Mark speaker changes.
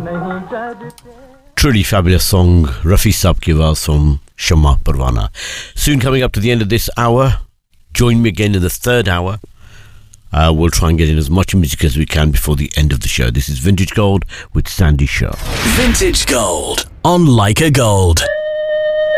Speaker 1: Truly fabulous song, Rafi Saab ki awaaz from Shama Parwana. Soon coming up to the end of this hour. Join me again in the third hour. We'll try and get in as much music as we can before the end of the show. This is Vintage Gold with Sandy Shaw.
Speaker 2: Vintage Gold on Leica Gold.